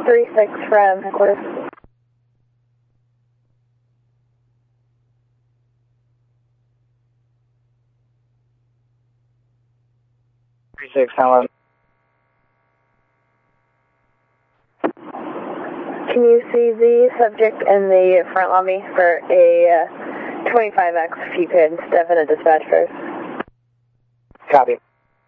36 from headquarters. Hello. Can you see the subject in the front lobby for a 25X if you could step in a dispatch first? Copy.